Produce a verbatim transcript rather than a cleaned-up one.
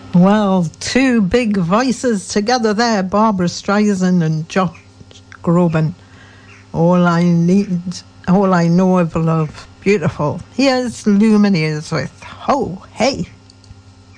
Well, two big voices together there, Barbara Streisand and Josh Groban. All I need, all I know of love. Beautiful. Here's Lumineers with Ho Hey.